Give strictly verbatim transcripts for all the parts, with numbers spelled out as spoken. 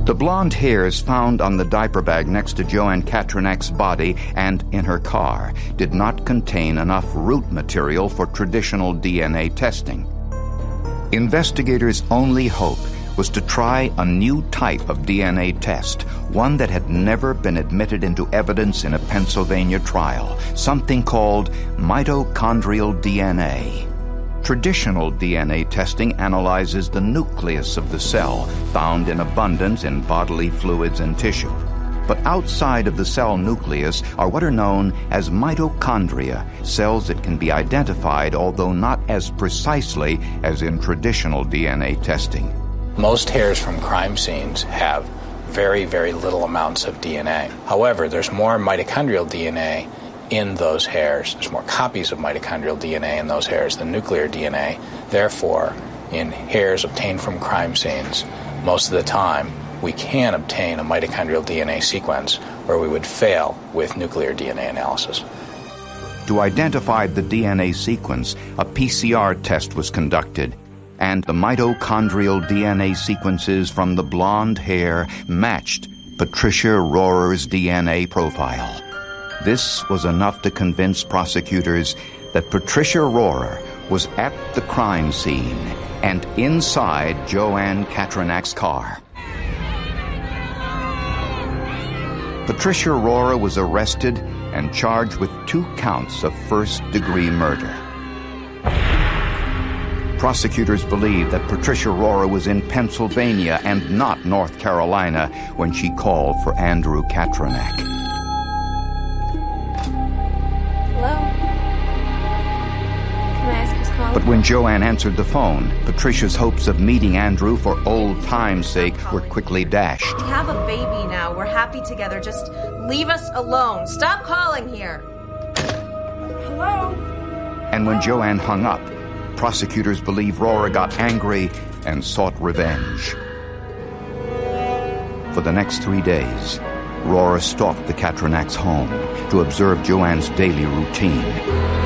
The blonde hairs found on the diaper bag next to Joanne Katranak's body and in her car did not contain enough root material for traditional D N A testing. Investigators' only hope was to try a new type of D N A test, one that had never been admitted into evidence in a Pennsylvania trial, something called mitochondrial D N A. Traditional D N A testing analyzes the nucleus of the cell, found in abundance in bodily fluids and tissue. But outside of the cell nucleus are what are known as mitochondria, cells that can be identified, although not as precisely as in traditional D N A testing. Most hairs from crime scenes have very, very little amounts of D N A. However, there's more mitochondrial D N A in those hairs. There's more copies of mitochondrial D N A in those hairs than nuclear D N A. Therefore, in hairs obtained from crime scenes, most of the time, we can obtain a mitochondrial D N A sequence where we would fail with nuclear D N A analysis. To identify the D N A sequence, a P C R test was conducted, and the mitochondrial D N A sequences from the blonde hair matched Patricia Rohrer's D N A profile. This was enough to convince prosecutors that Patricia Rohrer was at the crime scene and inside Joanne Katranak's car. Patricia Rohrer was arrested and charged with two counts of first-degree murder. Prosecutors believed that Patricia Rohrer was in Pennsylvania and not North Carolina when she called for Andrew Katranak. But when Joanne answered the phone, Patricia's hopes of meeting Andrew for old time's sake were quickly dashed. We have a baby now. We're happy together. Just leave us alone. Stop calling here. Hello? And when Joanne hung up, prosecutors believe Rohrer got angry and sought revenge. For the next three days, Rohrer stalked the Katranak's home to observe Joanne's daily routine.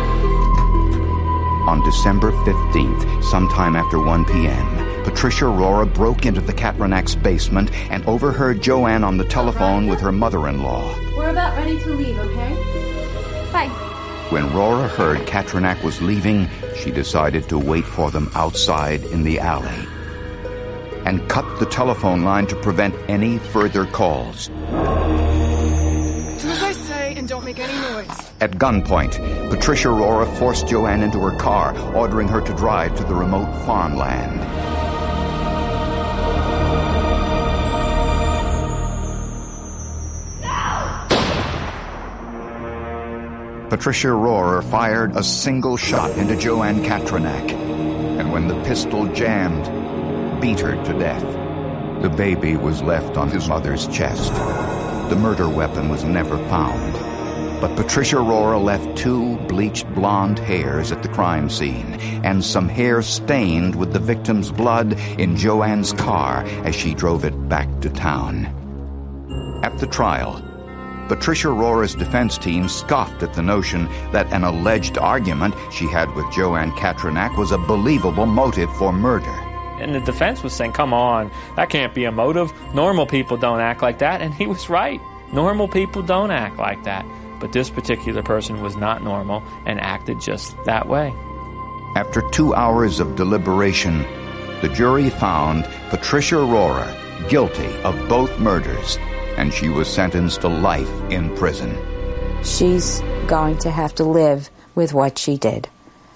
On December fifteenth, sometime after one p.m., Patricia Rohrer broke into the Katranak's basement and overheard Joanne on the telephone with her mother-in-law. We're about ready to leave, okay? Bye. When Rohrer heard Katranak was leaving, she decided to wait for them outside in the alley and cut the telephone line to prevent any further calls. Do as I say and don't make any noise. At gunpoint, Patricia Rohrer forced Joanne into her car, ordering her to drive to the remote farmland. Patricia Rohrer fired a single shot into Joanne Katranak, and when the pistol jammed, beat her to death. The baby was left on his mother's chest. The murder weapon was never found. But Patricia Rohrer left two bleached blonde hairs at the crime scene and some hair stained with the victim's blood in Joanne's car as she drove it back to town. At the trial, Patricia Rohrer's defense team scoffed at the notion that an alleged argument she had with Joanne Katranak was a believable motive for murder. And the defense was saying, come on, that can't be a motive. Normal people don't act like that. And he was right. Normal people don't act like that. But this particular person was not normal and acted just that way. After two hours of deliberation, the jury found Patricia Rohrer guilty of both murders, and she was sentenced to life in prison. She's going to have to live with what she did.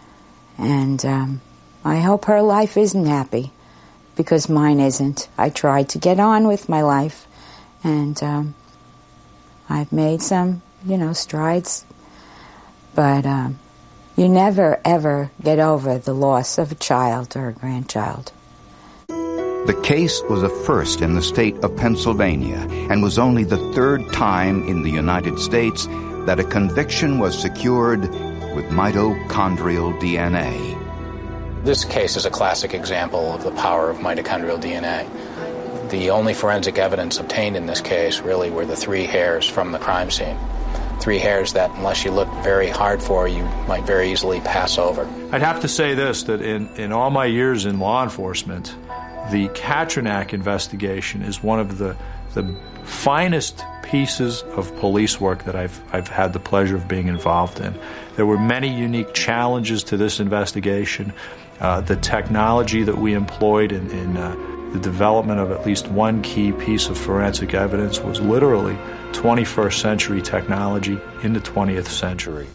And um, I hope her life isn't happy, because mine isn't. I tried to get on with my life, and um, I've made some, you know, strides. But um, you never, ever get over the loss of a child or a grandchild. The case was a first in the state of Pennsylvania and was only the third time in the United States that a conviction was secured with mitochondrial D N A. This case is a classic example of the power of mitochondrial D N A. The only forensic evidence obtained in this case really were the three hairs from the crime scene. Three hairs that, unless you look very hard for, you might very easily pass over. I'd have to say this, that in, in all my years in law enforcement, The Katranak investigation is one of the, the finest pieces of police work that I've, I've had the pleasure of being involved in. There were many unique challenges to this investigation. Uh, the technology that we employed in, in uh, the development of at least one key piece of forensic evidence was literally twenty-first century technology in the twentieth century.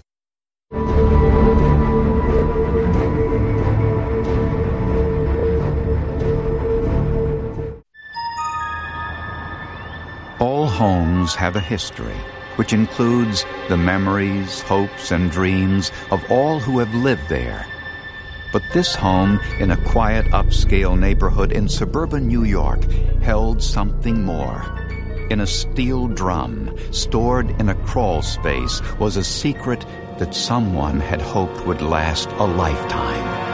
All homes have a history, which includes the memories, hopes, and dreams of all who have lived there. But this home, in a quiet, upscale neighborhood in suburban New York, held something more. In a steel drum, stored in a crawl space, was a secret that someone had hoped would last a lifetime.